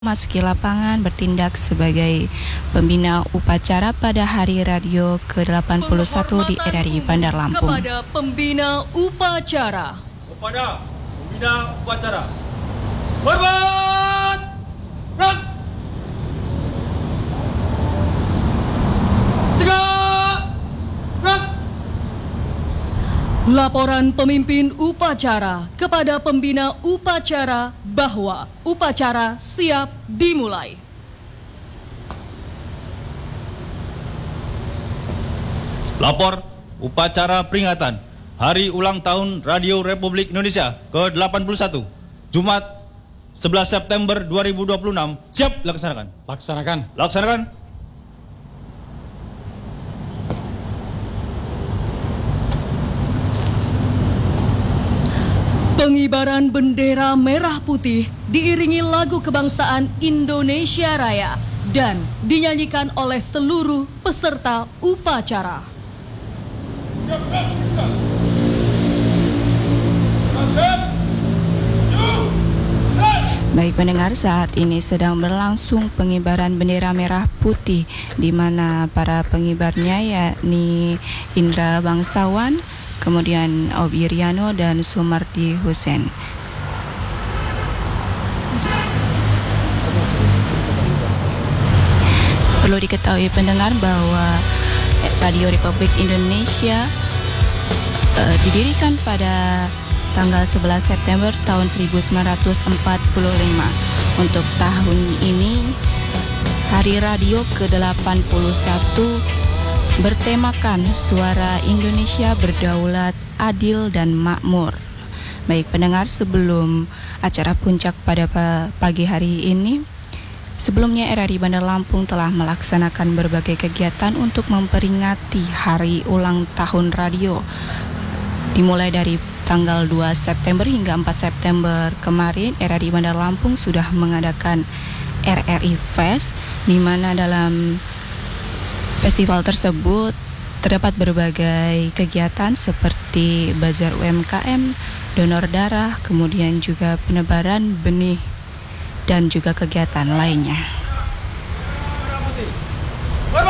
Masuki lapangan bertindak sebagai pembina upacara pada Hari Radio ke-81 di RRI Bandar Lampung. Kepada pembina upacara. Hormat! Gerak! Tegak! Gerak! Laporan pemimpin upacara kepada pembina upacara bahwa upacara siap dimulai. Lapor upacara peringatan Hari Ulang Tahun Radio Republik Indonesia ke-81 Jumat 11 September 2026 siap dilaksanakan. Laksanakan. Pengibaran bendera merah putih diiringi lagu kebangsaan Indonesia Raya dan dinyanyikan oleh seluruh peserta upacara. Baik pendengar, saat ini sedang berlangsung pengibaran bendera merah putih di mana para pengibarnya yakni Indra Bangsawan, kemudian Obi Riano dan Sumardi Hussein. Perlu diketahui pendengar bahwa Radio Republik Indonesia didirikan pada tanggal 11 September tahun 1945. Untuk tahun ini Hari Radio ke-81 bertemakan Suara Indonesia Berdaulat, Adil dan Makmur. Baik pendengar, sebelum acara puncak pada pagi hari ini, sebelumnya RRI Bandar Lampung telah melaksanakan berbagai kegiatan untuk memperingati Hari Ulang Tahun Radio. Dimulai dari tanggal 2 September hingga 4 September kemarin, RRI Bandar Lampung sudah mengadakan RRI Fest, di mana dalam festival tersebut terdapat berbagai kegiatan seperti bazar UMKM, donor darah, kemudian juga penebaran benih dan juga kegiatan lainnya.